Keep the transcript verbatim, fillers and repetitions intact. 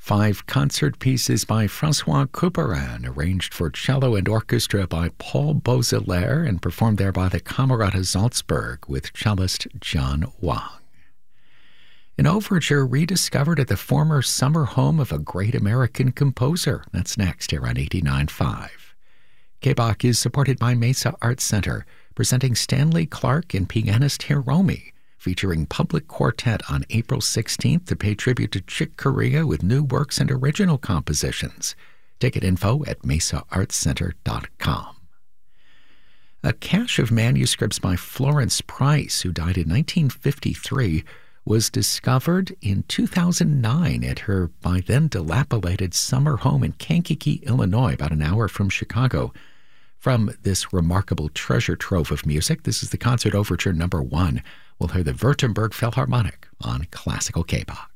Five concert pieces by François Couperin, arranged for cello and orchestra by Paul Beausoleil and performed there by the Camerata Salzburg with cellist John Wang. An overture rediscovered at the former summer home of a great American composer. That's next here on eighty-nine point five. K-Bach is supported by Mesa Arts Center, presenting Stanley Clarke and pianist Hiromi, featuring Public Quartet on April sixteenth to pay tribute to Chick Corea with new works and original compositions. Ticket info at mesa arts center dot com. A cache of manuscripts by Florence Price, who died in nineteen fifty-three, was discovered in two thousand nine at her by then dilapidated summer home in Kankakee, Illinois, about an hour from Chicago. From this remarkable treasure trove of music, this is the Concert Overture number one. We'll hear the Württemberg Philharmonic on Classical K-Bach.